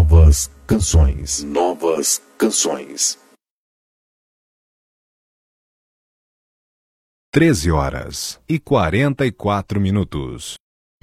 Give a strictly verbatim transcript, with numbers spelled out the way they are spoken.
Novas canções. Novas canções. treze horas e quarenta e quatro minutos.